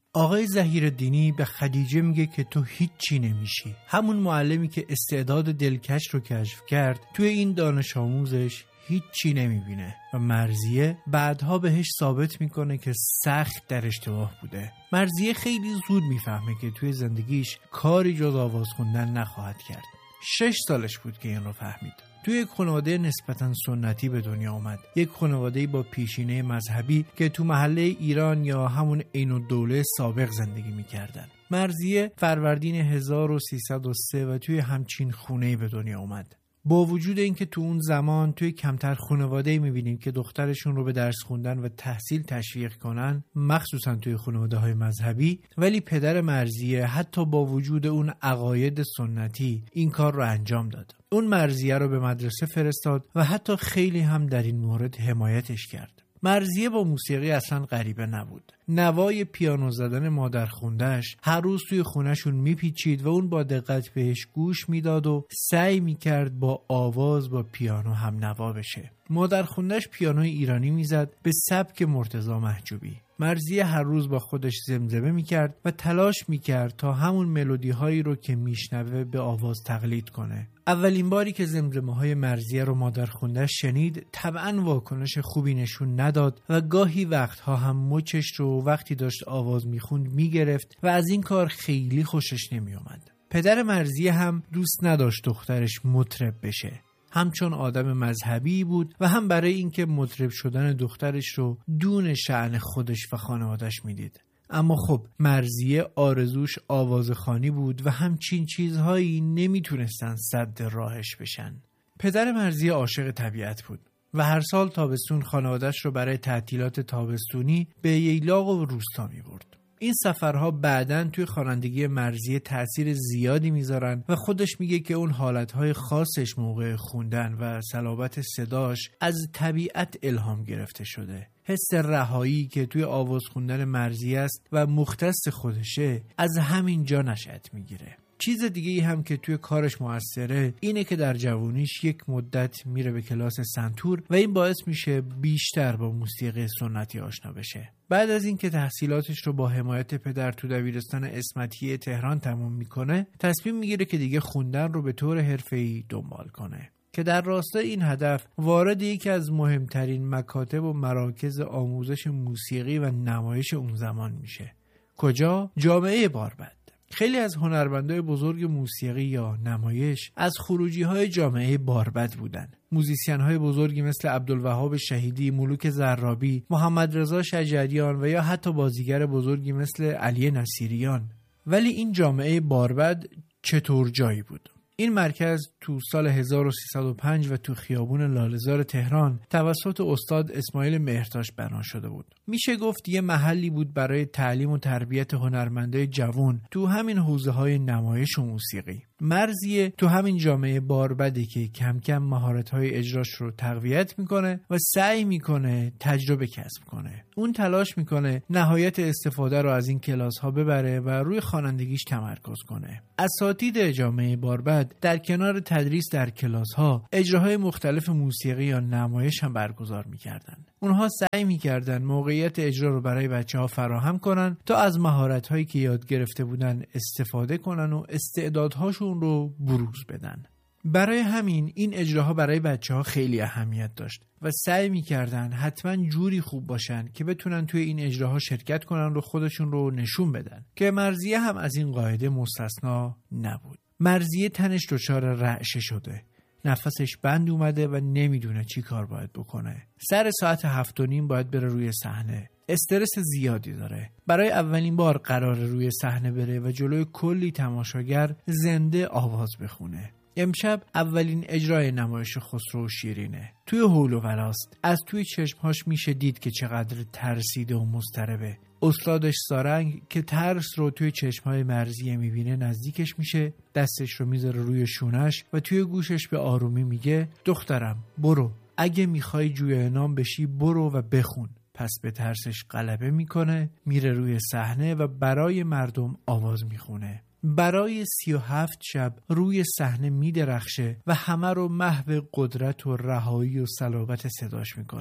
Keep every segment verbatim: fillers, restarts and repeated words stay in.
آقای ظهیرالدینی به خدیجه میگه که تو هیچی نمیشی. همون معلمی که استعداد دلکش رو کشف کرد توی این دانش آموزش هیچی نمیبینه و مرضیه بعدها بهش ثابت میکنه که سخت در اشتباه بوده. مرضیه خیلی زود میفهمه که توی زندگیش کاری جز آواز خوندن نخواهد کرد. شش سالش بود که این رو فهمید. توی یک خانواده نسبتاً سنتی به دنیا آمد. یک خانواده با پیشینه مذهبی که تو محله ایران یا همون عین الدوله سابق زندگی میکردن. مرضیه فروردین هزار و سیصد و سه و توی همچین خونه‌ای به دنیا آمد. با وجود اینکه تو اون زمان توی کمتر خانواده‌ای می‌بینیم که دخترشون رو به درس خوندن و تحصیل تشویق کنن، مخصوصا توی خانواده‌های مذهبی، ولی پدر مرضیه حتی با وجود اون عقاید سنتی این کار رو انجام داد. اون مرضیه رو به مدرسه فرستاد و حتی خیلی هم در این مورد حمایتش کرد. مرضیه با موسیقی اصلا غریبه نبود. نوای پیانو زدن مادر خوندهش هر روز توی خونهشون میپیچید و اون با دقت بهش گوش میداد و سعی میکرد با آواز با پیانو هم نوا بشه. مادر خوندهش پیانوی ایرانی میزد به سبک مرتضی محجوبی. مرضیه هر روز با خودش زمزمه میکرد و تلاش میکرد تا همون ملودی هایی رو که میشنوه به آواز تقلید کنه. اولین باری که زمزمه های مرضیه رو مادر خوندهش شنید طبعا واکنش خوبی نشون نداد و گاهی وقتها هم مچش رو وقتی داشت آواز میخوند میگرفت و از این کار خیلی خوشش نمیومد. پدر مرضیه هم دوست نداشت دخترش مطرب بشه. هم چون آدم مذهبی بود و هم برای اینکه مطرب شدن دخترش رو دون شأن خودش و خانوادش میدید. اما خب مرضیه آرزوش آوازخوانی بود و همچین چیزهایی نمیتونستن سد راهش بشن. پدر مرضیه عاشق طبیعت بود و هر سال تابستون خانوادش رو برای تعطیلات تابستونی به ییلاق و روستا میبرد. این سفرها بعداً توی خوانندگی مرضیه تأثیر زیادی میذارن و خودش میگه که اون حالتهای خاصش موقع خوندن و صلابت صداش از طبیعت الهام گرفته شده. حس رهایی که توی آواز خوندن مرضیه است و مختص خودشه از همین جا نشأت میگیره. چیز دیگه ای هم که توی کارش موثره اینه که در جوونیش یک مدت میره به کلاس سنتور و این باعث میشه بیشتر با موسیقی سنتی آشنا بشه. بعد از اینکه تحصیلاتش رو با حمایت پدر تو دبیرستان اسمتی تهران تموم میکنه، تصمیم میگیره که دیگه خوندن رو به طور حرفه‌ای دنبال کنه که در راستای این هدف وارد یکی از مهمترین مکاتب و مراکز آموزش موسیقی و نمایش اون زمان میشه. کجا؟ جامعه باربد. خیلی از هنرمندای بزرگ موسیقی یا نمایش از خروجی‌های جامعه باربد بودن. موزیسین‌های بزرگی مثل عبدالوهاب شهیدی، ملوک زرابی، محمد رضا شجریان و یا حتی بازیگر بزرگی مثل علی نصیریان. ولی این جامعه باربد چطور جایی بود؟ این مرکز تو سال هزار و سیصد و پنج و تو خیابون لاله‌زار تهران توسط استاد اسماعیل مهرتاش بنا شده بود. میشه گفت یه محلی بود برای تعلیم و تربیت هنرمندای جوان تو همین حوزه‌های نمایش و موسیقی. مرضیه تو همین جامعه باربدی که کم کم مهارت‌های اجراش رو تقویت میکنه و سعی میکنه تجربه کسب کنه. اون تلاش میکنه نهایت استفاده رو از این کلاس‌ها ببره و روی خوانندگیش تمرکز کنه. اساتید جامعه باربد در کنار تدریس در کلاس‌ها اجراهای مختلف موسیقی یا نمایش هم برگزار می‌کردن. اونها سعی می‌کردن موقعیت اجرا رو برای بچه‌ها فراهم کنن تا از مهارت‌هایی که یاد گرفته بودن استفاده کنن و استعدادهاشون رو بروز بدن. برای همین این اجراها برای بچه‌ها خیلی اهمیت داشت و سعی می‌کردن حتما جوری خوب باشن که بتونن توی این اجراها شرکت کنن و خودشون رو نشون بدن که مرضیه هم از این قاعده مستثنا نبود. مرضیه تنش دچار رعشه شده، نفسش بند اومده و نمیدونه چی کار باید بکنه. سر ساعت هفت و نیم باید بره روی صحنه. استرس زیادی داره. برای اولین بار قراره روی صحنه بره و جلوی کلی تماشاگر زنده آواز بخونه. امشب اولین اجرای نمایش خسرو و شیرینه. توی هول و ولاست. از توی چشمهاش میشه دید که چقدر ترسیده و مضطربه. استادش سارنگ که ترس رو توی چشمهای مرضیه میبینه نزدیکش میشه، دستش رو میذاره روی شونش و توی گوشش به آرومی میگه دخترم برو، اگه میخوای جوی نام بشی برو و بخون. پس به ترسش غلبه میکنه، میره روی صحنه و برای مردم آواز میخونه. برای سی و هفت شب روی صحنه میدرخشه و همه رو محو قدرت و رهایی و صلابت صداش میکنه.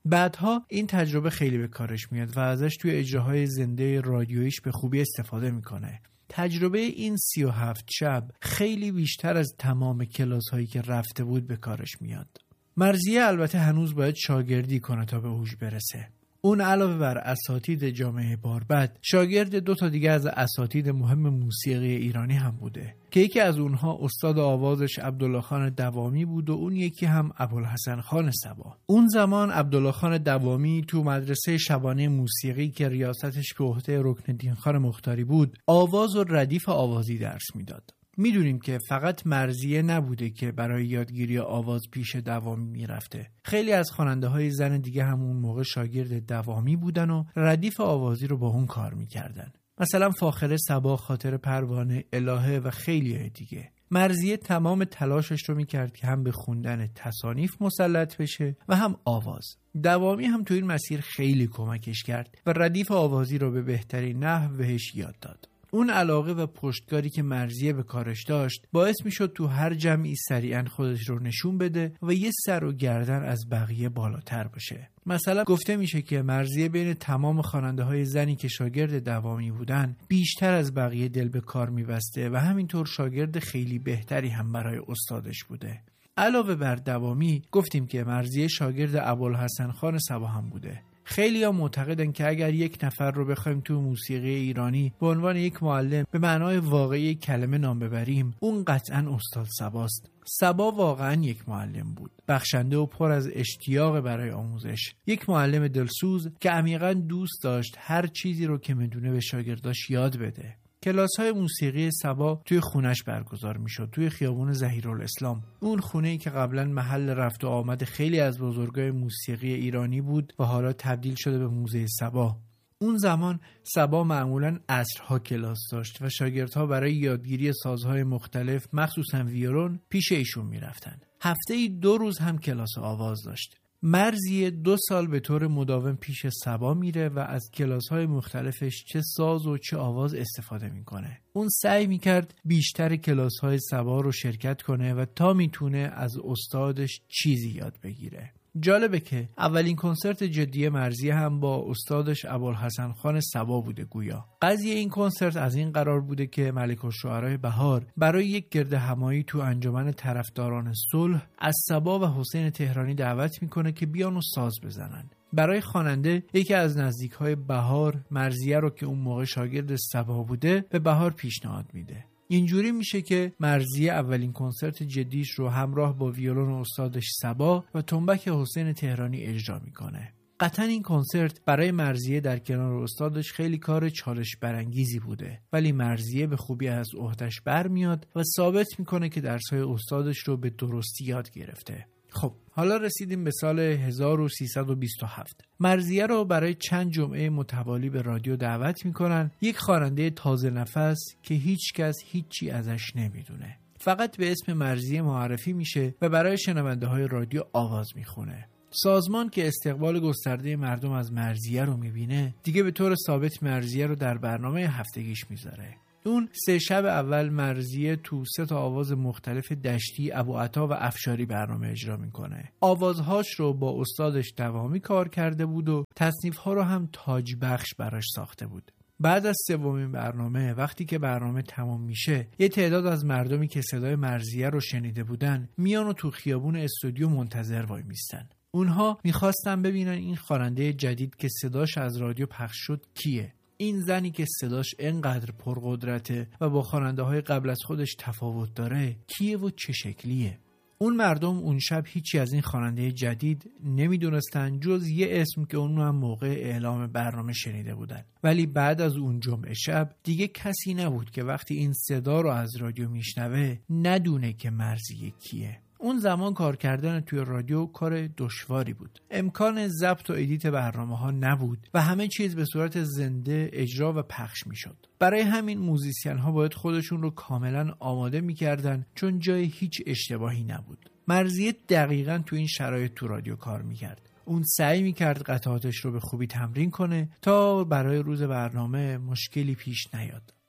بعدها این تجربه خیلی به کارش میاد و ازش توی اجراهای زنده رادیویش به خوبی استفاده میکنه. تجربه این سی و هفت شب خیلی بیشتر از تمام کلاس هایی که رفته بود به کارش میاد. مرضیه البته هنوز باید شاگردی کنه تا به هوش برسه. اون علاوه بر اساتید جامعه باربد شاگرد دو تا دیگه از اساتید مهم موسیقی ایرانی هم بوده که یکی از اونها استاد آوازش عبدالله خان دوامی بود و اون یکی هم ابوالحسن خان صبا. اون زمان عبدالله خان دوامی تو مدرسه شبانه موسیقی که ریاستش به عهده رکن‌الدین خان مختاری بود آواز و ردیف آوازی درس میداد. میدونیم که فقط مرضیه نبوده که برای یادگیری آواز پیش دوامی میرفته. خیلی از خواننده های زن دیگه همون موقع شاگرد دوامی بودن و ردیف آوازی رو با اون کار میکردن. مثلا فاخره صبا، خاطر پروانه، الهه و خیلی دیگه. مرضیه تمام تلاشش رو میکرد که هم به خوندن تصانیف مسلط بشه و هم آواز. دوامی هم تو این مسیر خیلی کمکش کرد و ردیف آوازی رو به بهترین نحو بهش یاد داد. اون علاقه و پشتکاری که مرضیه به کارش داشت باعث میشد تو هر جمعی سریعا خودش رو نشون بده و یه سر و گردن از بقیه بالاتر باشه. مثلا گفته میشه که مرضیه بین تمام خواننده های زنی که شاگرد دوامی بودن بیشتر از بقیه دل به کار میبسته و همینطور شاگرد خیلی بهتری هم برای استادش بوده. علاوه بر دوامی گفتیم که مرضیه شاگرد ابوالحسن خان صبا هم بوده. خیلی ها معتقدن که اگر یک نفر رو بخوایم تو موسیقی ایرانی به عنوان یک معلم به معنای واقعی کلمه نام ببریم، اون قطعاً استاد صباست. صبا واقعاً یک معلم بود، بخشنده و پر از اشتیاق برای آموزش. یک معلم دلسوز که عمیقاً دوست داشت هر چیزی رو که میدونه به شاگرداش یاد بده. کلاس‌های موسیقی صبا توی خونش برگزار میشد، توی خیابون ظهیرالاسلام. اون خونه‌ای که قبلا محل رفت و آمد خیلی از بزرگای موسیقی ایرانی بود و حالا تبدیل شده به موزه صبا. اون زمان صبا معمولاً عصرها کلاس داشت و شاگردها برای یادگیری سازهای مختلف مخصوصاً ویولون پیش ایشون میرفتن. هفته‌ای دو روز هم کلاس آواز داشت. مرضیه دو سال به طور مداوم پیش صبا میره و از کلاس‌های مختلفش چه ساز و چه آواز استفاده میکنه. اون سعی میکرد بیشتر کلاس‌های صبا رو شرکت کنه و تا میتونه از استادش چیزی یاد بگیره. جالبه که اولین کنسرت جدی مرضیه هم با استادش ابوالحسن خان صبا بوده گویا. قضیه این کنسرت از این قرار بوده که ملک الشعرای بهار برای یک گرد همایی تو انجمن طرفداران صلح از صبا و حسین تهرانی دعوت میکنه که بیان و ساز بزنن. برای خواننده یکی از نزدیک‌های بهار مرضیه رو که اون موقع شاگرد صبا بوده به بهار پیشنهاد میده. اینجوری میشه که مرضیه اولین کنسرت جدیش رو همراه با ویولون استادش صبا و تنبک حسین تهرانی اجرا میکنه. قطعا این کنسرت برای مرضیه در کنار استادش خیلی کار چالش برانگیزی بوده، ولی مرضیه به خوبی از عهده‌اش برمیاد و ثابت میکنه که درس‌های استادش رو به درستی یاد گرفته. خب حالا رسیدیم به سال هزار و سیصد و بیست و هفت. مرضیه رو برای چند جمعه متوالی به رادیو دعوت میکنن. یک خواننده تازه نفس که هیچ کس هیچی ازش نمیدونه، فقط به اسم مرضیه معرفی میشه و برای شنونده های رادیو آواز میخونه. سازمان که استقبال گسترده مردم از مرضیه رو میبینه دیگه به طور ثابت مرضیه رو در برنامه هفتگیش میذاره. اون سه شب اول مرضیه تو سه تا آواز مختلف دشتی، ابوعطا و افشاری برنامه اجرا میکنه. آوازهاش رو با استادش دوامی کار کرده بود و تصنیف‌ها رو هم تاج بخش براش ساخته بود. بعد از سومین برنامه وقتی که برنامه تمام میشه، یه تعداد از مردمی که صدای مرضیه رو شنیده بودن میان و تو خیابون استودیو منتظر وای میستن. اونها میخواستن ببینن این خواننده جدید که صداش از رادیو پخش شد کیه. این زنی که صداش انقدر پرقدرته و با خواننده های قبل از خودش تفاوت داره کیه و چه شکلیه. اون مردم اون شب هیچی از این خواننده جدید نمیدونستن جز یه اسم که اون هم موقع اعلام برنامه شنیده بودن. ولی بعد از اون جمعه شب دیگه کسی نبود که وقتی این صدا رو از رادیو میشنوه ندونه که مرضیه کیه. اون زمان کار کردن توی رادیو کار دشواری بود. امکان ضبط و ادیت برنامه ها نبود و همه چیز به صورت زنده اجرا و پخش می شد. برای همین موزیسین ها باید خودشون رو کاملا آماده می کردن چون جای هیچ اشتباهی نبود. مرضیه دقیقاً تو این شرایط تو رادیو کار می کرد. اون سعی می کرد قطعاتش رو به خوبی تمرین کنه تا برای روز برنامه مشکلی پیش نیاد.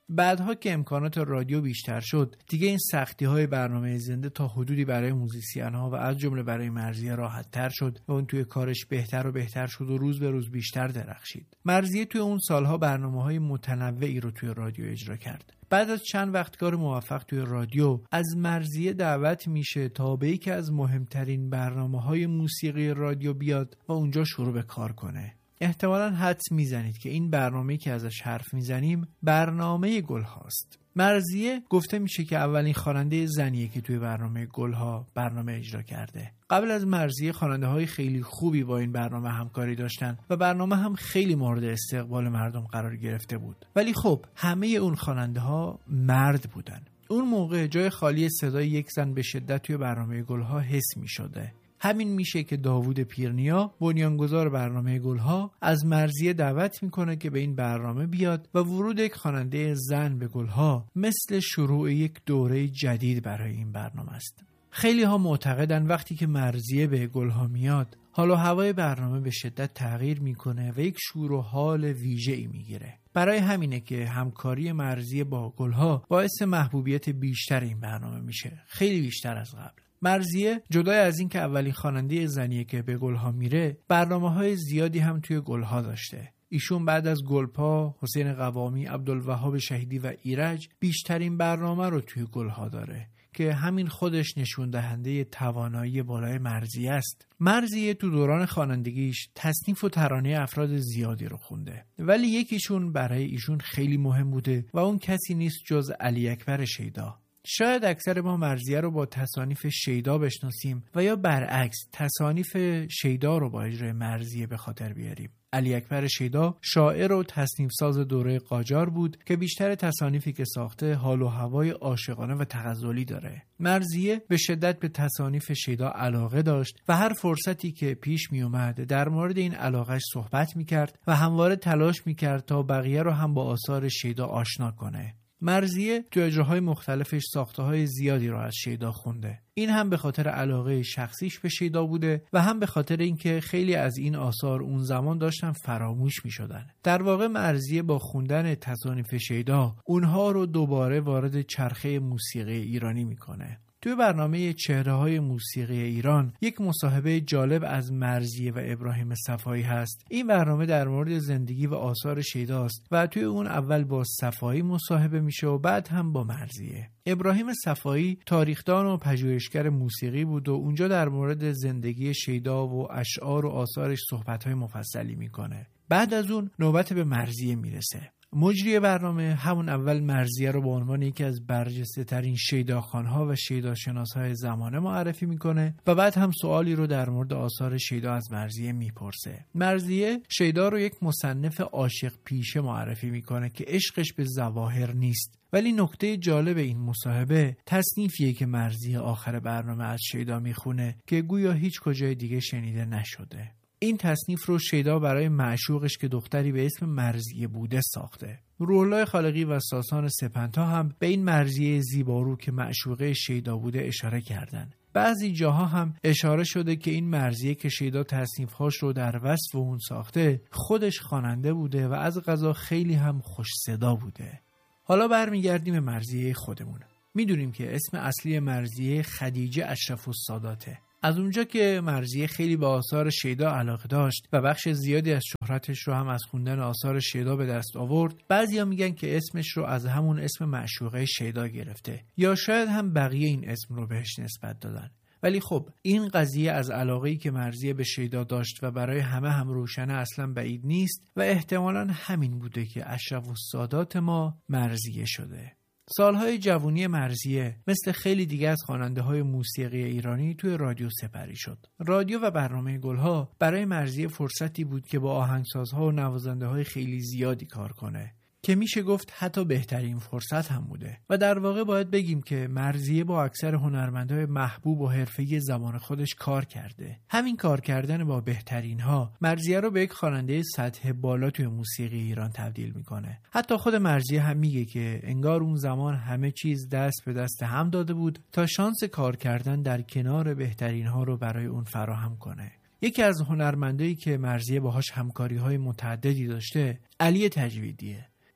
بعدها که امکانات رادیو بیشتر شد، دیگه این سختی‌های برنامه زنده تا حدودی برای موزیسین‌ها و از جمله برای مرضیه راحت‌تر شد و اون توی کارش بهتر و بهتر شد و روز به روز بیشتر درخشید. مرضیه توی اون سالها برنامه‌های متنوعی رو توی رادیو اجرا کرد. بعد از چند وقت کار موفق توی رادیو، از مرضیه دعوت میشه تا به یکی از مهمترین برنامه‌های موسیقی رادیو بیاد و اونجا شروع به کار کنه. احتمالاً حدس میزنید که این برنامه‌ای که ازش حرف میزنیم برنامه گل‌هاست. مرضیه گفته میشه که اولین خواننده زنیه که توی برنامه گل‌ها برنامه اجرا کرده. قبل از مرضیه خواننده‌های خیلی خوبی با این برنامه همکاری داشتن و برنامه هم خیلی مورد استقبال مردم قرار گرفته بود. ولی خب همه اون خواننده‌ها مرد بودن. اون موقع جای خالی صدای یک زن به شدت توی برنامه گل‌ها حس می‌شده. همین میشه که داوود پیرنیا، بنیانگذار برنامه گل‌ها، از مرضیه دعوت میکنه که به این برنامه بیاد و ورود یک خواننده زن به گل‌ها مثل شروع یک دوره جدید برای این برنامه است. خیلی ها معتقدن وقتی که مرضیه به گل‌ها میاد، حال و هوای برنامه به شدت تغییر میکنه و یک شور و حال ویژه‌ای میگیره. برای همینه که همکاری مرضیه با گل‌ها باعث محبوبیت بیشتر این برنامه میشه، خیلی بیشتر از قبل. مرضیه جدای از این که اولین خواننده زنیه که به گل‌ها میره، برنامه‌های زیادی هم توی گل‌ها داشته. ایشون بعد از گلپا، حسین قوامی، عبدالوهاب شهیدی و ایرج بیشترین برنامه رو توی گل‌ها داره که همین خودش نشون دهنده توانایی بالای مرضیه است. مرضیه تو دوران خوانندگیش تصنیف و ترانه افراد زیادی رو خونده، ولی یکیشون برای ایشون خیلی مهم بوده و اون کسی نیست جز علی اکبر شیدا. شاید اکثر ما مرضیه رو با تصانیف شیدا بشناسیم و یا برعکس تصانیف شیدا رو با اجرای مرضیه به خاطر بیاریم. علی اکبر شیدا شاعر و تصنیف ساز دوره قاجار بود که بیشتر تصانیفی که ساخته حال و هوای عاشقانه و تغزلی داره. مرضیه به شدت به تصانیف شیدا علاقه داشت و هر فرصتی که پیش می اومد در مورد این علاقهش صحبت می کرد و همواره تلاش می کرد تا بقیه رو هم با آثار شیدا آشنا کنه. مرضیه تو اجراهای مختلفش ساخته‌های زیادی رو از شیدا خونده. این هم به خاطر علاقه شخصیش به شیدا بوده و هم به خاطر اینکه خیلی از این آثار اون زمان داشتن فراموش می‌شدن. در واقع مرضیه با خوندن تصانیف شیدا اونها رو دوباره وارد چرخه موسیقی ایرانی میکنه. توی برنامه چهره‌های موسیقی ایران یک مصاحبه جالب از مرضیه و ابراهیم صفایی هست. این برنامه در مورد زندگی و آثار شیداست و توی اون اول با صفایی مصاحبه میشه و بعد هم با مرضیه. ابراهیم صفایی تاریخدان و پژوهشگر موسیقی بود و اونجا در مورد زندگی شیدا و اشعار و آثارش صحبت‌های مفصلی میکنه. بعد از اون نوبت به مرضیه میرسه. مجری برنامه همون اول مرضیه رو به عنوان یکی از برجسته ترین شیداخوان‌ها و شیداشناس‌های زمانه معرفی میکنه و بعد هم سوالی رو در مورد آثار شیدا از مرضیه میپرسه. مرضیه شیدا رو یک مصنف عاشق پیشه معرفی میکنه که عشقش به ظواهر نیست. ولی نکته جالب این مصاحبه تصنیفیه که مرضیه آخر برنامه از شیدا میخونه که گویا هیچ کجای دیگه شنیده نشده. این تصنیف رو شیدا برای معشوقش که دختری به اسم مرضیه بوده ساخته. روح‌الله خالقی و ساسان سپنتا هم به این مرضیه زیبارو که معشوقه شیدا بوده اشاره کردن. بعضی جاها هم اشاره شده که این مرضیه که شیدا تصنیف‌هاش رو در وصف اون ساخته خودش خواننده بوده و از قضا خیلی هم خوش صدا بوده. حالا برمیگردیم به مرضیه خودمون. میدونیم که اسم اصلی مرضیه خدیجه اشرف الساداته. از اونجا که مرضیه خیلی به آثار شیدا علاقه داشت و بخش زیادی از شهرتش رو هم از خوندن آثار شیدا به دست آورد، بعضیا میگن که اسمش رو از همون اسم معشوقه شیدا گرفته یا شاید هم بقیه این اسم رو بهش نسبت دادن. ولی خب این قضیه از علاقه‌ای که مرضیه به شیدا داشت و برای همه هم روشنه اصلا بعید نیست و احتمالاً همین بوده که اشرف السادات ما مرضیه شده. سالهای جوانی مرضیه مثل خیلی دیگه از خواننده‌های موسیقی ایرانی توی رادیو سپری شد. رادیو و برنامه گل‌ها برای مرضیه فرصتی بود که با آهنگسازها و نوازنده‌های خیلی زیادی کار کنه که میشه گفت حتی بهترین فرصت هم بوده. و در واقع باید بگیم که مرضیه با اکثر هنرمندای محبوب و حرفه‌ای زمان خودش کار کرده. همین کار کردن با بهترین ها مرضیه رو به یک خواننده سطح بالا توی موسیقی ایران تبدیل میکنه. حتی خود مرضیه هم میگه که انگار اون زمان همه چیز دست به دست هم داده بود تا شانس کار کردن در کنار بهترین ها رو برای اون فراهم کنه. یکی از هنرمندایی که مرضیه باهاش همکاری‌های متعددی داشته علی تجویدیه.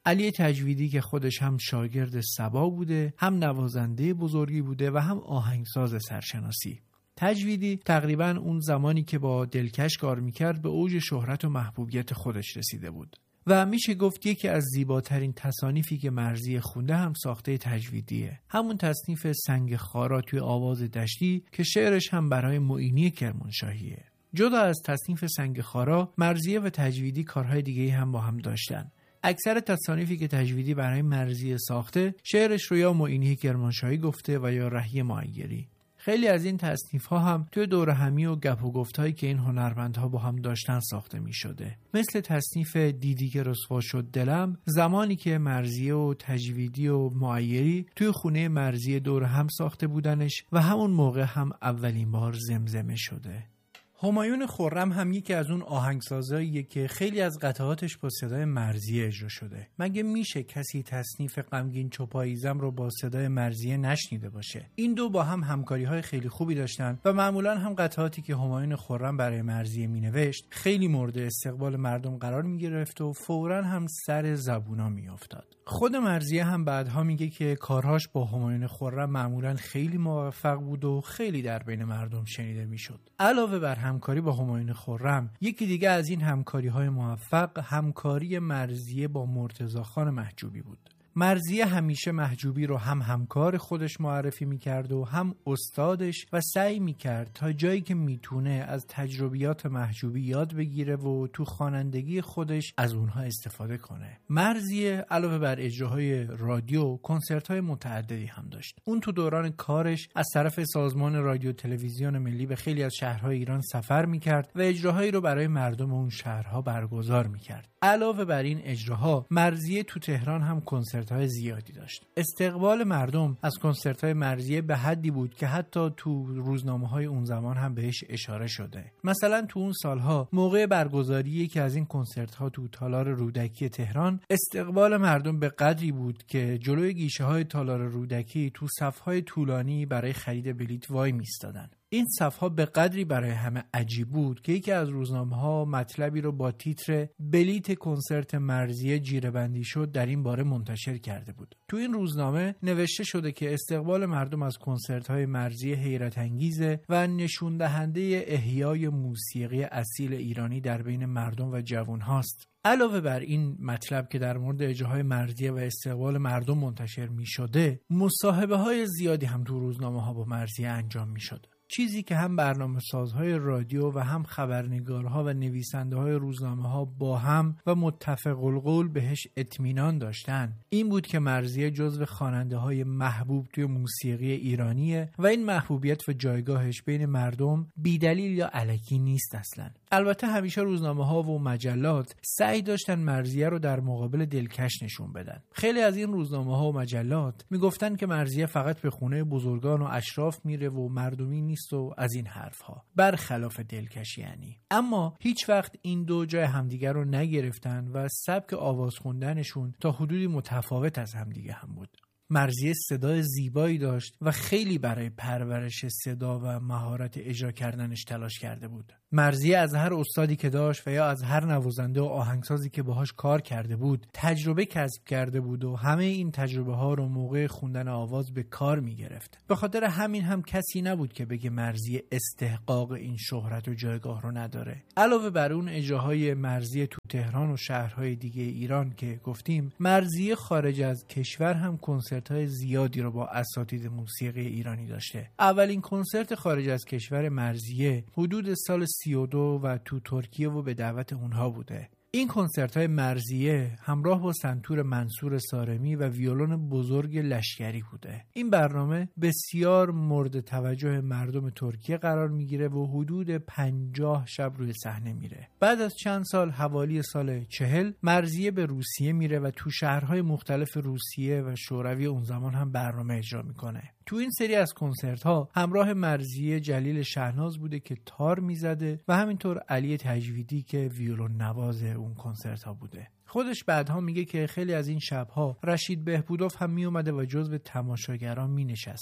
علی تجویدی که خودش هم شاگرد صبا بوده، هم نوازنده بزرگی بوده و هم آهنگساز سرشناسی. تجویدی تقریباً اون زمانی که با دلکش کار میکرد به اوج شهرت و محبوبیت خودش رسیده بود و میشه گفت یکی از زیباترین تصانیفی که مرضیه خونده هم ساخته تجویدیه، همون تصنیف سنگ خارا توی آواز دشتی که شعرش هم برای معینی کرمانشاهیه. جدا از تصنیف سنگ خارا، مرضیه و تجویدی کارهای دیگه هم با هم داشتن. اکثر تصانیفی که تجویدی برای مرضیه ساخته شعرش رو یا معینی کرمانشاهی گفته و یا رهی معیری. خیلی از این تصنیف‌ها هم توی دور همی و گپ و گفتایی که این هنرمندها با هم داشتن ساخته می‌شده. مثل تصنیف دیدی که رسوا شد دلم، زمانی که مرضیه و تجویدی و معیری توی خونه مرضیه دور هم ساخته بودنش و همون موقع هم اولین بار زمزمه شده. همایون خرم هم یکی از اون آهنگسازاییه که خیلی از قطعاتش با صدای مرضیه اجرا شده. مگه میشه کسی تصنیف غمگین چوپاییزم رو با صدای مرضیه نشنیده باشه؟ این دو با هم همکاری‌های خیلی خوبی داشتن و معمولاً هم قطعاتی که همایون خرم برای مرضیه مینوشت خیلی مورد استقبال مردم قرار میگرفت و فوراً هم سر زبونا میافتاد. خود مرضیه هم بعدها میگه که کارهاش با همایون خرم معمولاً خیلی موفق بود و خیلی در بین مردم شنیده میشد. علاوه بر همکاری با همایون خرم، یکی دیگه از این همکاری‌های موفق همکاری مرضیه با مرتضی خان محجوبی بود. مرضیه همیشه محجوبی رو هم همکار خودش معرفی میکرد و هم استادش و سعی میکرد تا جایی که میتونه از تجربیات محجوبی یاد بگیره و تو خوانندگی خودش از اونها استفاده کنه. مرضیه علاوه بر اجراهای رادیو، کنسرت‌های متعددی هم داشت. اون تو دوران کارش از طرف سازمان رادیو تلویزیون ملی به خیلی از شهرهای ایران سفر میکرد و اجراهایی رو برای مردم اون شهرها برگزار میکرد. علاوه بر این اجراها، مرضیه تو تهران هم کنسرت‌های زیادی داشت. استقبال مردم از کنسرت‌های مرضیه به حدی بود که حتی تو روزنامه‌های اون زمان هم بهش اشاره شده. مثلا تو اون سالها موقع برگزاری یکی از این کنسرت‌ها تو تالار رودکی تهران، استقبال مردم به قدری بود که جلوی گیشه‌های تالار رودکی تو صف‌های طولانی برای خرید بلیت وای میستادن. این صفحه به قدری برای همه عجیب بود که یکی از روزنامه‌ها مطلبی رو با تیتر بلیت کنسرت مرضیه جیره‌بندی شد در این باره منتشر کرده بود. تو این روزنامه نوشته شده که استقبال مردم از کنسرت‌های مرضیه حیرت انگیزه و نشون دهنده احیای موسیقی اصیل ایرانی در بین مردم و جوان‌هاست. علاوه بر این مطلب که در مورد اجراهای مرضیه و استقبال مردم منتشر می شده، مصاحبه‌های زیادی هم تو روزنامه‌ها با مرضیه انجام می شده. چیزی که هم برنامه سازهای رادیو و هم خبرنگارها و نویسنده های روزنامه ها با هم و متفق القول بهش اطمینان داشتن این بود که مرضیه جزو خواننده های محبوب توی موسیقی ایرانیه و این محبوبیت و جایگاهش بین مردم بیدلیل یا الکی نیست اصلا. البته همیشه روزنامه ها و مجلات سعی داشتن مرضیه رو در مقابل دلکش نشون بدن. خیلی از این روزنامه ها و مجلات میگفتن که مرضیه فقط به خونه بزرگان و اشراف میره و مردمی نیست و از این حرف ها، برخلاف دلکش یعنی. اما هیچ وقت این دو جای همدیگر رو نگرفتن و سبک آواز خوندنشون تا حدودی متفاوت از همدیگه هم بود. مرضیه صدای زیبایی داشت و خیلی برای پرورش صدا و مهارت اجرا کردنش تلاش کرده بود. مرضیه از هر استادی که داشت و یا از هر نوازنده و آهنگسازی که باهاش کار کرده بود تجربه کسب کرده بود و همه این تجربه ها رو موقع خوندن آواز به کار می گرفت. به خاطر همین هم کسی نبود که بگه مرضیه استحقاق این شهرت و جایگاه رو نداره. علاوه بر اون اجراهای مرضیه تو تهران و شهرهای دیگه ایران که گفتیم، مرضیه خارج از کشور هم کنسرت‌های زیادی رو با اساتید موسیقی ایرانی داشته. اولین کنسرت خارج از کشور مرضیه حدود سال سی و دو و تو ترکیه و به دعوت اونها بوده. این کنسرت‌های مرضیه همراه با سنتور منصور سارمی و ویولون بزرگ لشکری بوده. این برنامه بسیار مورد توجه مردم ترکیه قرار میگیره و حدود پنجاه شب روی صحنه میره. بعد از چند سال حوالی سال چهل مرضیه به روسیه میره و تو شهرهای مختلف روسیه و شوروی اون زمان هم برنامه اجرا میکنه. تو این سری از کنسرت ها همراه مرضیه جلیل شهناز بوده که تار میزده و همینطور علی تجویدی که ویولون نواز اون کنسرت ها بوده. خودش بعدها میگه که خیلی از این شبها رشید بهبودوف هم میومده و جزو تماشاگران مینشسته.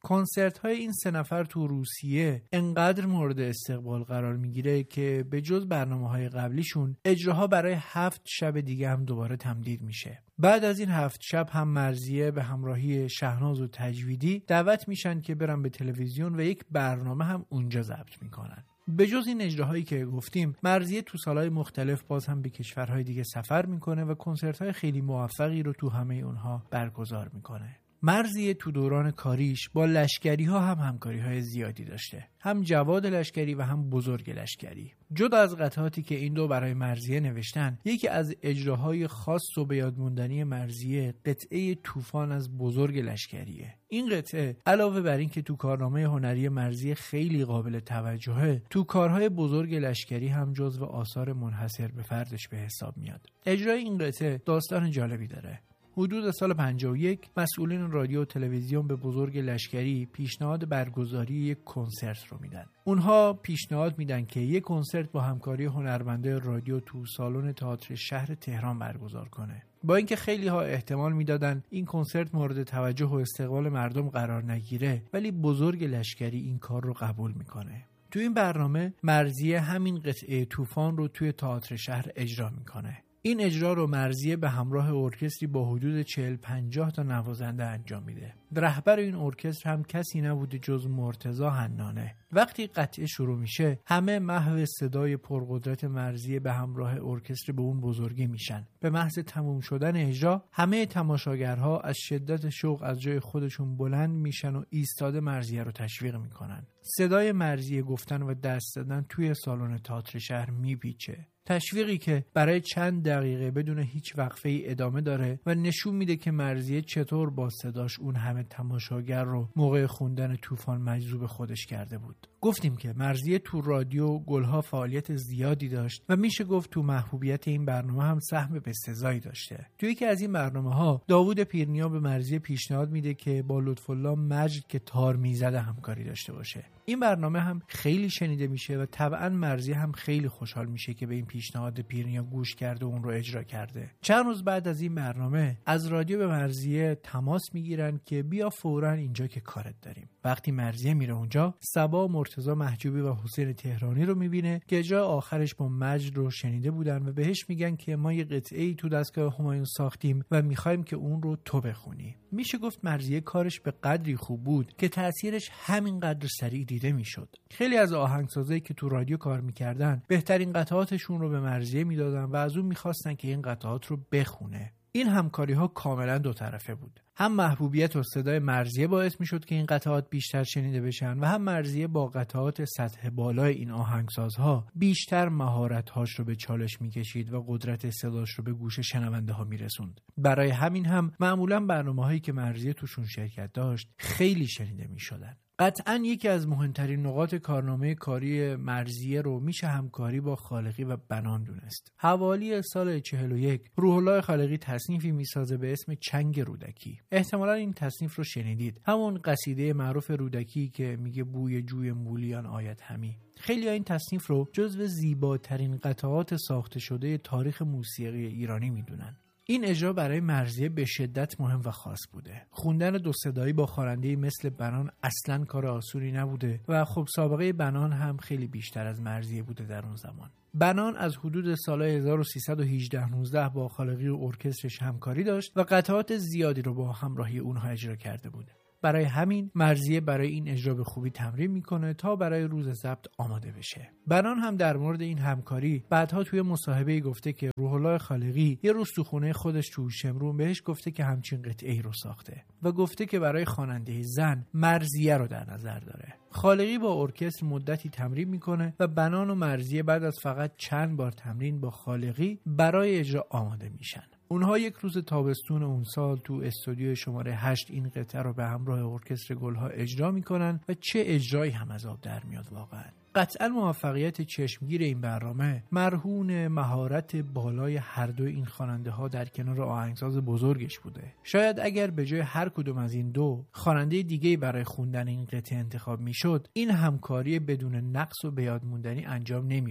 کنسرت های این سه نفر تو روسیه انقدر مورد استقبال قرار میگیره که به جز برنامه های قبلیشون اجراها برای هفت شب دیگه هم دوباره تمدید میشه. بعد از این هفت شب هم مرضیه به همراهی شهناز و تجویدی دعوت میشن که برن به تلویزیون و یک برنامه هم اونجا ضبط میکنن. به جز این اجراهایی که گفتیم، مرضیه تو سالهای مختلف باز هم به کشورهای دیگه سفر میکنه و کنسرت‌های خیلی موفقی رو تو همه اونها برگزار میکنه. مرضیه تو دوران کاریش با لشکری ها هم همکاری های زیادی داشته، هم جواد لشکری و هم بزرگ لشکری. جدا از قطعاتی که این دو برای مرضیه نوشتن، یکی از اجراهای خاص و به یاد موندنی مرضیه قطعه طوفان از بزرگ لشکریه. این قطعه علاوه بر این که تو کارنامه هنری مرضیه خیلی قابل توجهه، تو کارهای بزرگ لشکری هم جزو آثار منحصر به فردش به حساب میاد. اجرای این قطعه داستان جالبی داره. حدود سال پنجاه و یک مسئولین رادیو و تلویزیون به بزرگ لشکری پیشنهاد برگزاری یک کنسرت رو میدن. اونها پیشنهاد میدن که یک کنسرت با همکاری هنرمنده رادیو تو سالن تئاتر شهر تهران برگزار کنه. با اینکه خیلی ها احتمال میدادن این کنسرت مورد توجه و استقبال مردم قرار نگیره، ولی بزرگ لشکری این کار رو قبول میکنه. تو این برنامه مرضیه همین قطعه طوفان رو توی تئاتر شهر اجرا میکنه. این اجرا رو مرضیه به همراه ارکستری با حدود چهل پنجاه تا نوازنده انجام میده. رهبر این ارکستر هم کسی نبوده جز مرتضی حنانه. وقتی قطعه شروع میشه، همه محو صدای پرقدرت مرضیه به همراه ارکستر به اون بزرگی میشن. به محض تموم شدن اجرا، همه تماشاگرها از شدت شوق از جای خودشون بلند میشن و ایستاده مرضیه رو تشویق میکنن. صدای مرضیه گفتن و دست دادن توی سالن تئاتر شهر میپیچه. تشویقی که برای چند دقیقه بدون هیچ وقفه ای ادامه داره و نشون میده که مرضیه چطور با صداش اون همه تماشاگر رو موقع خوندن طوفان مجذوب خودش کرده بود. گفتیم که مرضیه تو رادیو گلها فعالیت زیادی داشت و میشه گفت تو محبوبیت این برنامه هم سهم بسزایی داشته. تو یکی از این برنامه‌ها داوود پیرنیا به مرضیه پیشنهاد میده که با لطف‌الله مجد که تار میزده همکاری داشته باشه. این برنامه هم خیلی شنیده میشه و طبعا مرضیه هم خیلی خوشحال میشه که به این پیشنهاد پیرنیا گوش کرده و اون رو اجرا کرده. چند روز بعد از این برنامه از رادیو به مرضیه تماس میگیرن که بیا فوراً اینجا که کارت داریم. وقتی مرضیه میره اونجا، صبا مرتضی محجوبی و حسین تهرانی رو میبینه که اجرا آخرش با مجد رو شنیده بودن و بهش میگن که ما یه قطعه‌ای تو دستگاه همایون ساختیم و میخوایم که اون رو تو بخونی. میشه گفت مرضیه کارش به قدری خوب بود که تأثیرش همین قدر سریع دیده میشد. خیلی از آهنگسازایی که تو رادیو کار میکردن بهترین قطعاتشون رو به مرضیه میدادن و از اون میخواستن که این قطعات رو بخونه. این همکاری ها کاملا دو طرفه بود. هم محبوبیت و صدای مرضیه باعث میشد که این قطعات بیشتر شنیده بشن و هم مرضیه با قطعات سطح بالای این آهنگسازها بیشتر مهارت‌هاش رو به چالش میکشید و قدرت صداش رو به گوش شنونده ها میرسوند. برای همین هم معمولا برنامه‌هایی که مرضیه توشون شرکت داشت خیلی شنیده میشدن. قطعاً یکی از مهمترین نقاط کارنامه کاری مرضیه رو میشه همکاری با خالقی و بنان دونست. حوالی سال چهل و یک روح الله خالقی تصنیفی میسازه به اسم چنگ رودکی. احتمالاً این تصنیف رو شنیدید. همون قصیده معروف رودکی که میگه بوی جوی مولیان آید همی. خیلی ها این تصنیف رو جزو زیباترین قطعات ساخته شده تاریخ موسیقی ایرانی میدونن. این اجرا برای مرضیه به شدت مهم و خاص بوده. خوندن دو صدایی با خواننده مثل بنان اصلاً کار آسونی نبوده و خب سابقه بنان هم خیلی بیشتر از مرضیه بوده در اون زمان. بنان از حدود سال هزار و سیصد و هجده نوزده با خالقی و ارکسترش همکاری داشت و قطعات زیادی رو با همراهی اونها اجرا کرده بوده. برای همین مرضیه برای این اجرا به خوبی تمرین میکنه تا برای روز ضبط آماده بشه. بنان هم در مورد این همکاری بعدها توی مصاحبه‌ای گفته که روح الله خالقی یه روز تو خونه خودش تو شمرون بهش گفته که همچین قطعه‌ای رو ساخته و گفته که برای خواننده زن مرضیه رو در نظر داره. خالقی با ارکستر مدتی تمرین میکنه و بنان و مرضیه بعد از فقط چند بار تمرین با خالقی برای اجرا آماده میشن. اونها یک روز تابستون اون سال تو استودیو شماره هشت این قطعه رو به همراه ارکستر گلها اجرا میکنن و چه اجرایی هم از آب در میاد واقعا. قطعا موفقیت چشمگیر این برنامه مرهون مهارت بالای هر دو این خواننده ها در کنار آهنگساز بزرگش بوده. شاید اگر به جای هر کدوم از این دو خواننده دیگه برای خوندن این قطعه انتخاب میشد، این همکاری بدون نقص و به یاد موندنی انجام نمیشد.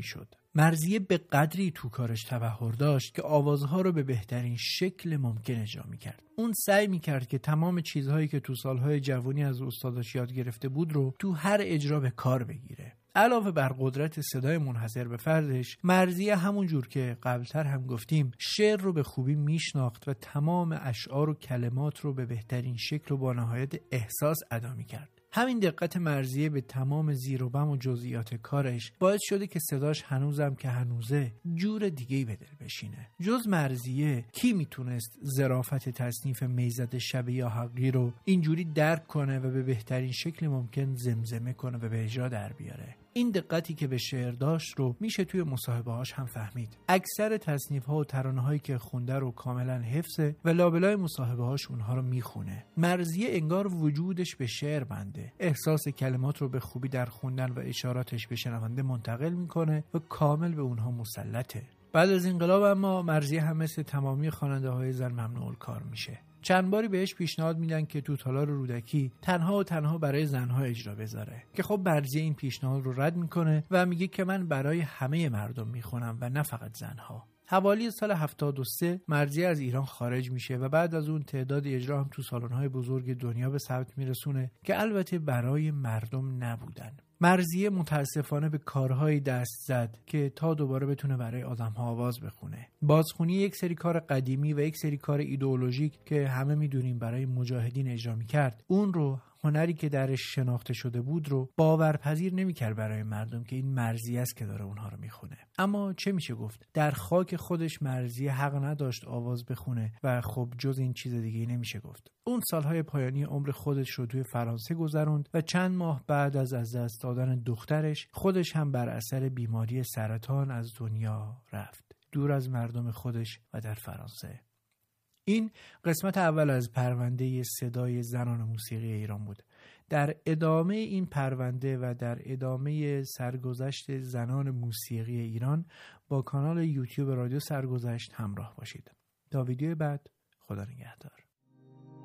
مرضیه به قدری تو کارش تبحر داشت که آوازها رو به بهترین شکل ممکن اجرا می‌کرد. اون سعی می‌کرد که تمام چیزهایی که تو سالهای جوانی از استاداش یاد گرفته بود رو تو هر اجرا به کار بگیره. علاوه بر قدرت صدای منحصر به فردش، مرضیه همون جور که قبلتر هم گفتیم شعر رو به خوبی میشناخت و تمام اشعار و کلمات رو به بهترین شکل و با نهایت احساس ادا می‌کرد. همین دقت مرضیه به تمام زیر و بم و جزئیات کارش باعث شده که صداش هنوزم که هنوزه جور دیگه‌ای به دل بشینه. جز مرضیه کی میتونست ظرافت تصنیف میزد شب یا حقی رو اینجوری درک کنه و به بهترین شکل ممکن زمزمه کنه و به اجرا در بیاره؟ این دقتی که به شعر داشت رو میشه توی مصاحبه‌هاش هم فهمید. اکثر تصنیف‌ها و ترانه‌هایی که خونده رو کاملا حفظه و لابلای مصاحبه‌هاش اونها رو میخونه. مرضیه انگار وجودش به شعر بنده. احساس کلمات رو به خوبی در خوندن و اشاراتش به شنونده منتقل میکنه و کامل به اونها مسلطه. بعد از انقلاب اما مرضیه هم مثل تمامی خواننده‌های زن ممنوع الکار میشه. چند باری بهش پیشنهاد میدن که تو تالار رودکی تنها و تنها برای زنها اجرا بذاره که خب مرضیه این پیشنهاد رو رد میکنه و میگه که من برای همه مردم میخونم و نه فقط زنها. حوالی سال هفتاد و سه مرضیه از ایران خارج میشه و بعد از اون تعداد اجرا هم تو سالن‌های بزرگ دنیا به ثبت میرسونه که البته برای مردم نبودن. مرضیه متاسفانه به کارهایی دست زد که تا دوباره بتونه برای آدم‌ها آواز بخونه. بازخونی یک سری کار قدیمی و یک سری کار ایدئولوژیک که همه میدونیم برای مجاهدین اجرا میکرد، اون رو هنری که درش شناخته شده بود رو باورپذیر نمی‌کرد برای مردم که این مرضیه است که داره اونها رو میخونه. اما چه میشه گفت؟ در خاک خودش مرضیه حق نداشت آواز بخونه و خب جز این چیز دیگه‌ای نمیشه گفت. اون سالهای پایانی عمر خودش رو توی فرانسه گذروند و چند ماه بعد از از دست دادن دخترش خودش هم بر اثر بیماری سرطان از دنیا رفت، دور از مردم خودش و در فرانسه. این قسمت اول از پرونده صدای زنان موسیقی ایران بود. در ادامه این پرونده و در ادامه سرگذشت زنان موسیقی ایران با کانال یوتیوب رادیو سرگذشت همراه باشید. تا ویدیو بعد، خدا نگهدار.